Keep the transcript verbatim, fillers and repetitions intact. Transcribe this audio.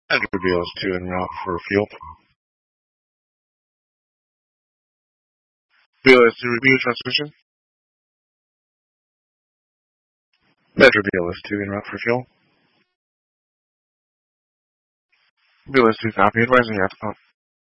Enter B L S two en route for fuel. B L S two, repeat transmission. Enter B L S two en route for fuel. B L S two, copy. Advising you at the pump.